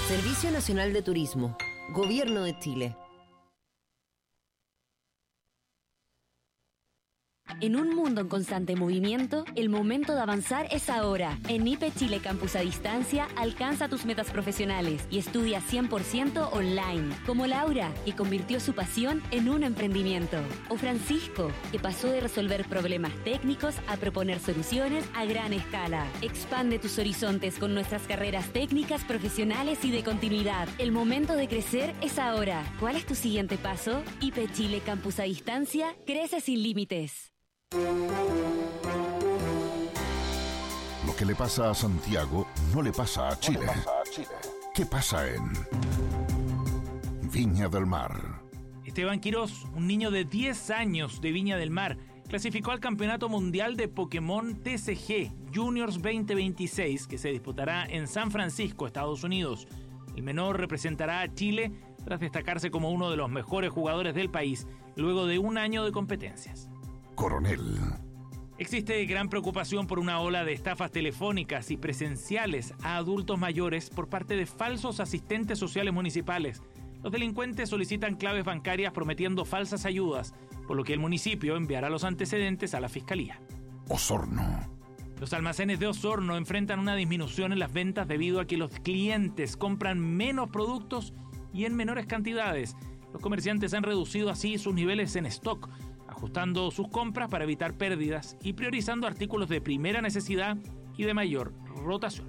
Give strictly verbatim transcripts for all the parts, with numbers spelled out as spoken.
Servicio Nacional de Turismo, Gobierno de Chile. En un mundo en constante movimiento, el momento de avanzar es ahora. En I P E Chile Campus a Distancia, alcanza tus metas profesionales y estudia cien por ciento online. Como Laura, que convirtió su pasión en un emprendimiento. O Francisco, que pasó de resolver problemas técnicos a proponer soluciones a gran escala. Expande tus horizontes con nuestras carreras técnicas, profesionales y de continuidad. El momento de crecer es ahora. ¿Cuál es tu siguiente paso? I P E Chile Campus a Distancia, crece sin límites. Lo que le pasa a Santiago no le pasa a Chile. No le pasa a Chile. ¿Qué pasa en Viña del Mar? Esteban Quirós, un niño de diez años de Viña del Mar, clasificó al Campeonato Mundial de Pokémon T C G Juniors veinte veintiséis, que se disputará en San Francisco, Estados Unidos. El menor representará a Chile tras destacarse como uno de los mejores jugadores del país luego de un año de competencias. Coronel. Existe gran preocupación por una ola de estafas telefónicas y presenciales a adultos mayores por parte de falsos asistentes sociales municipales. Los delincuentes solicitan claves bancarias prometiendo falsas ayudas, por lo que el municipio enviará los antecedentes a la Fiscalía. Osorno. Los almacenes de Osorno enfrentan una disminución en las ventas debido a que los clientes compran menos productos y en menores cantidades. Los comerciantes han reducido así sus niveles en stock, ajustando sus compras para evitar pérdidas y priorizando artículos de primera necesidad y de mayor rotación.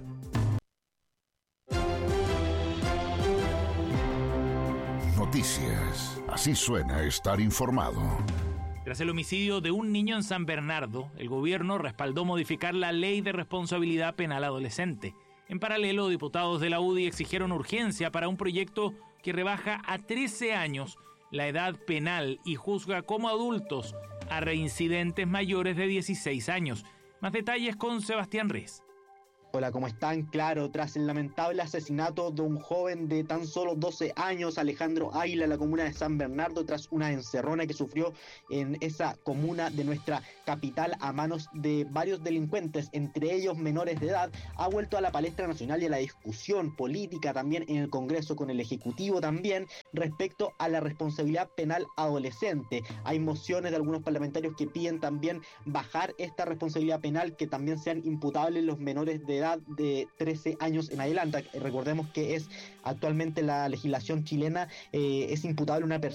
Noticias. Así suena estar informado. Tras el homicidio de un niño en San Bernardo, el gobierno respaldó modificar la Ley de Responsabilidad Penal Adolescente. En paralelo, diputados de la U D I exigieron urgencia para un proyecto que rebaja a trece años la edad penal y juzga como adultos a reincidentes mayores de dieciséis años. Más detalles con Sebastián Reyes. Hola, ¿cómo están? Claro, tras el lamentable asesinato de un joven de tan solo doce años, Alejandro Águila, en la comuna de San Bernardo, tras una encerrona que sufrió en esa comuna de nuestra capital a manos de varios delincuentes, entre ellos menores de edad, ha vuelto a la palestra nacional y a la discusión política también en el Congreso con el Ejecutivo también respecto a la responsabilidad penal adolescente. Hay mociones de algunos parlamentarios que piden también bajar esta responsabilidad penal, que también sean imputables los menores de edad de trece años en adelante. Recordemos que es actualmente la legislación chilena, eh, es imputable una persona